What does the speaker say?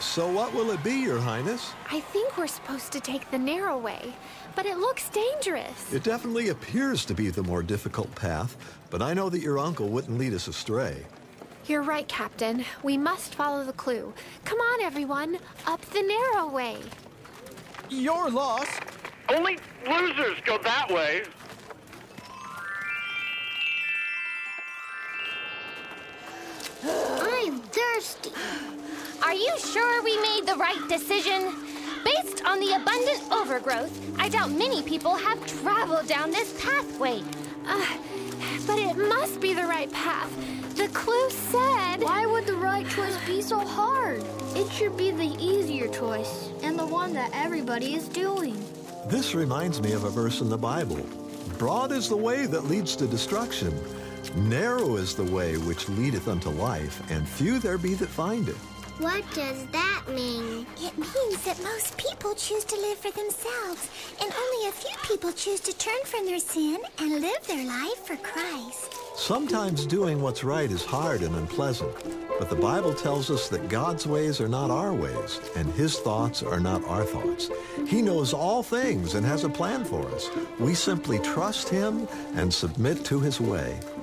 So what will it be, Your Highness? I think we're supposed to take the narrow way, but it looks dangerous. It definitely appears to be the more difficult path, but I know that your uncle wouldn't lead us astray. You're right, Captain. We must follow the clue. Come on, everyone. Up the narrow way. You're lost. Only losers go that way. I'm thirsty. Are you sure we made the right decision? Based on the abundant overgrowth, I doubt many people have traveled down this pathway. But it must be the right path. The clue said... Why would the right choice be so hard? It should be the easier choice, and the one that everybody is doing. This reminds me of a verse in the Bible. Broad is the way that leads to destruction. Narrow is the way which leadeth unto life, and few there be that find it. What does that mean? It means that most people choose to live for themselves, and only a few people choose to turn from their sin and live their life for Christ. Sometimes doing what's right is hard and unpleasant, but the Bible tells us that God's ways are not our ways, and His thoughts are not our thoughts. He knows all things and has a plan for us. We simply trust Him and submit to His way.